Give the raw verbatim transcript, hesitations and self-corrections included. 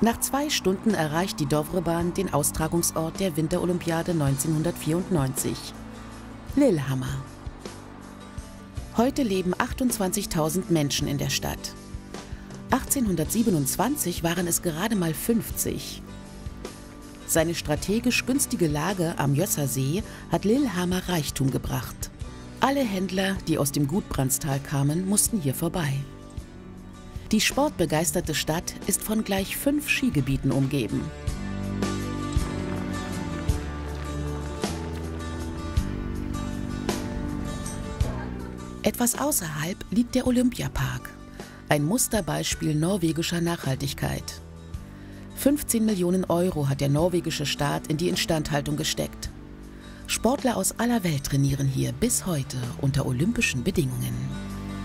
Nach zwei Stunden erreicht die Dovrebahn den Austragungsort der Winterolympiade neunzehnhundertvierundneunzig, Lillehammer. Heute leben achtundzwanzigtausend Menschen in der Stadt. achtzehnhundertsiebenundzwanzig waren es gerade mal fünfzig. Seine strategisch günstige Lage am Jössersee hat Lillehammer Reichtum gebracht. Alle Händler, die aus dem Gudbrandstal kamen, mussten hier vorbei. Die sportbegeisterte Stadt ist von gleich fünf Skigebieten umgeben. Etwas außerhalb liegt der Olympiapark, ein Musterbeispiel norwegischer Nachhaltigkeit. fünfzehn Millionen Euro hat der norwegische Staat in die Instandhaltung gesteckt. Sportler aus aller Welt trainieren hier bis heute unter olympischen Bedingungen.